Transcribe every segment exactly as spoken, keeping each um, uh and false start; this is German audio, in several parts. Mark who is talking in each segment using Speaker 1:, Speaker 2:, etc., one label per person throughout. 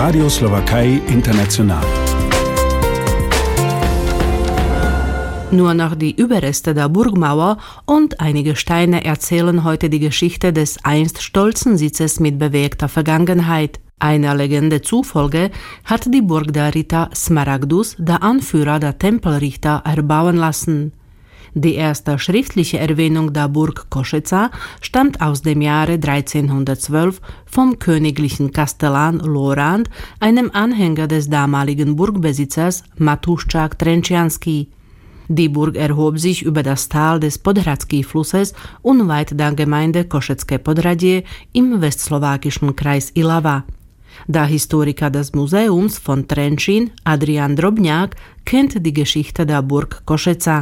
Speaker 1: Radio Slowakei International.
Speaker 2: Nur noch die Überreste der Burgmauer und einige Steine erzählen heute die Geschichte des einst stolzen Sitzes mit bewegter Vergangenheit. Einer Legende zufolge hat die Burg der Ritter Smaragdus, der Anführer der Tempelrichter, erbauen lassen. Die erste schriftliche Erwähnung der Burg Košeca stammt aus dem Jahre dreizehnhundertzwölf vom königlichen Kastellan Lorand, einem Anhänger des damaligen Burgbesitzers Matuščák Trenčiansky. Die Burg erhob sich über das Tal des Podhradský-Flusses unweit der Gemeinde Košecké Podhradie im westslowakischen Kreis Ilava. Der Historiker des Museums von Trenčín, Adrian Drobňák, kennt die Geschichte der Burg Košeca.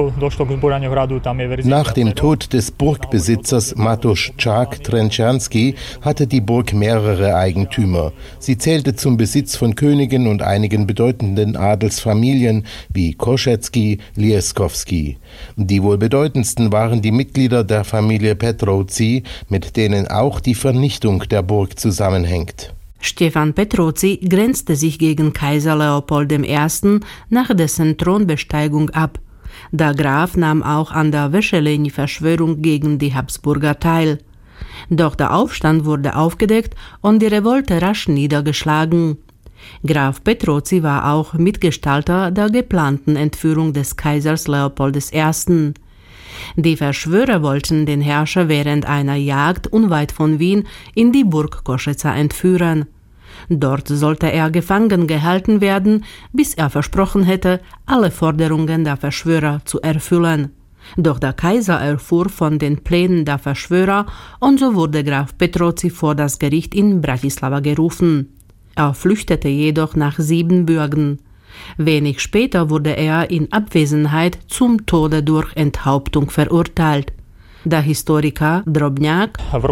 Speaker 3: Nach dem Tod des Burgbesitzers Matuščák Trenčiansky hatte die Burg mehrere Eigentümer. Sie zählte zum Besitz von Königen und einigen bedeutenden Adelsfamilien wie Košecký, Lieskovský. Die wohl bedeutendsten waren die Mitglieder der Familie Petrovci, mit denen auch die Vernichtung der Burg zusammenhängt.
Speaker 2: Stefan Petrovci grenzte sich gegen Kaiser Leopold der Erste. nach dessen Thronbesteigung ab. Der Graf nahm auch an der Wescheleni-Verschwörung gegen die Habsburger teil. Doch der Aufstand wurde aufgedeckt und die Revolte rasch niedergeschlagen. Graf Petrovci war auch Mitgestalter der geplanten Entführung des Kaisers Leopold der Erste. Die Verschwörer wollten den Herrscher während einer Jagd unweit von Wien in die Burg Košeca entführen. Dort sollte er gefangen gehalten werden, bis er versprochen hätte, alle Forderungen der Verschwörer zu erfüllen. Doch der Kaiser erfuhr von den Plänen der Verschwörer und so wurde Graf Petrovci vor das Gericht in Bratislava gerufen. Er flüchtete jedoch nach Siebenbürgen. Wenig später wurde er in Abwesenheit zum Tode durch Enthauptung verurteilt. Der Historiker Drobňák: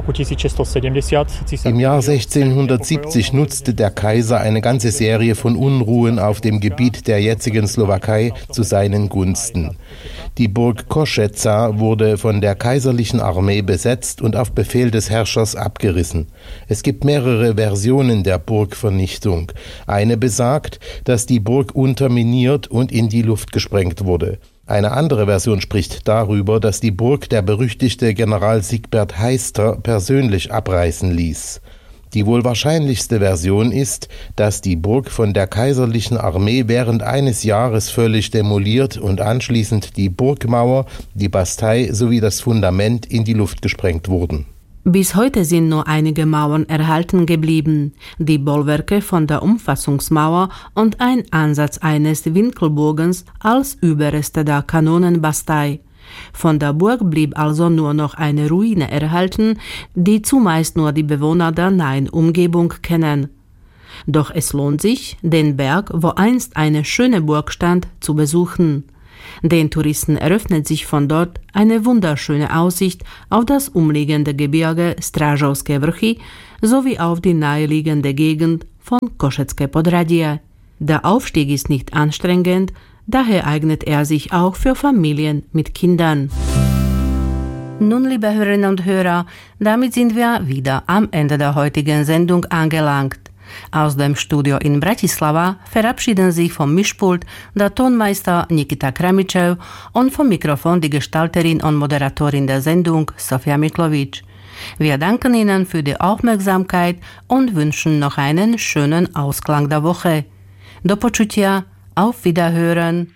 Speaker 3: Im Jahr sechzehnhundertsiebzig nutzte der Kaiser eine ganze Serie von Unruhen auf dem Gebiet der jetzigen Slowakei zu seinen Gunsten. Die Burg Košeca wurde von der kaiserlichen Armee besetzt und auf Befehl des Herrschers abgerissen. Es gibt mehrere Versionen der Burgvernichtung. Eine besagt, dass die Burg unterminiert und in die Luft gesprengt wurde. Eine andere Version spricht darüber, dass die Burg der berüchtigte General Siegbert Heister persönlich abreißen ließ. Die wohl wahrscheinlichste Version ist, dass die Burg von der kaiserlichen Armee während eines Jahres völlig demoliert und anschließend die Burgmauer, die Bastei sowie das Fundament in die Luft gesprengt wurden.
Speaker 2: Bis heute sind nur einige Mauern erhalten geblieben, die Bollwerke von der Umfassungsmauer und ein Ansatz eines Winkelbogens als Überreste der Kanonenbastei. Von der Burg blieb also nur noch eine Ruine erhalten, die zumeist nur die Bewohner der nahen Umgebung kennen. Doch es lohnt sich, den Berg, wo einst eine schöne Burg stand, zu besuchen. Den Touristen eröffnet sich von dort eine wunderschöne Aussicht auf das umliegende Gebirge Strážovské Vrchy sowie auf die naheliegende Gegend von Košecké Podhradie. Der Aufstieg ist nicht anstrengend, daher eignet er sich auch für Familien mit Kindern. Nun, liebe Hörerinnen und Hörer, damit sind wir wieder am Ende der heutigen Sendung angelangt. Aus dem Studio in Bratislava verabschieden sich vom Mischpult der Tonmeister Nikita Kramičev und vom Mikrofon die Gestalterin und Moderatorin der Sendung Sofia Miklovič. Wir danken Ihnen für die Aufmerksamkeit und wünschen noch einen schönen Ausklang der Woche. Do počutia, auf Wiederhören.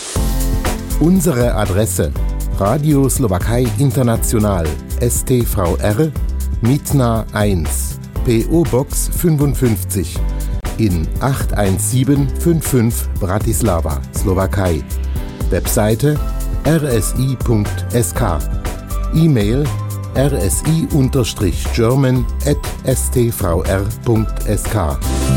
Speaker 3: Unsere Adresse: Radio Slowakei International, S T V R, Mitna eins, P O-Box fünfundfünfzig in acht eins sieben fünf fünf Bratislava, Slowakei. Webseite r s i punkt s k. E-Mail r s i German at s t v r punkt s k.